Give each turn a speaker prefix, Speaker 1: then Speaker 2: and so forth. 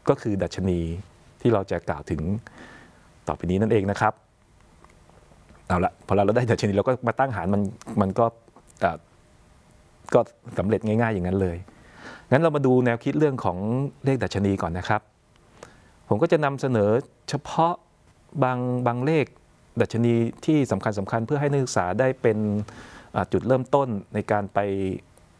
Speaker 1: ก็คือดัชนีที่เราจะกล่าวถึงต่อไปนี้นั่นเองนะครับเอาละพอเราได้ดัชนีเราก็มาตั้งหารมันก็สำเร็จง่ายๆอย่างนั้นเลยงั้นเรามาดูแนวคิดเรื่องของเลขดัชนีก่อนนะครับผมก็จะนำเสนอเฉพาะบางเลขดัชนีที่สำคัญเพื่อให้นักศึกษาได้เป็นจุดเริ่มต้นในการไป